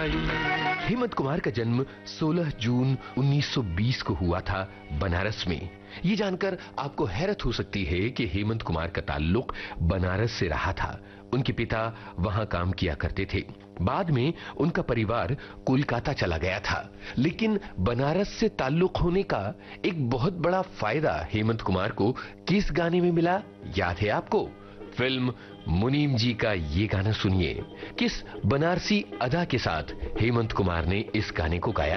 हेमंत कुमार का जन्म 16 जून 1920 को हुआ था बनारस में। ये जानकर आपको हैरत हो सकती है कि हेमंत कुमार का ताल्लुक बनारस से रहा था। उनके पिता वहां काम किया करते थे। बाद में उनका परिवार कोलकाता चला गया था, लेकिन बनारस से ताल्लुक होने का एक बहुत बड़ा फायदा हेमंत कुमार को किस गाने में मिला, याद है आपको? फिल्म मुनीम जी का ये गाना सुनिए। किस बनारसी अदा के साथ हेमंत कुमार ने इस गाने को गाया।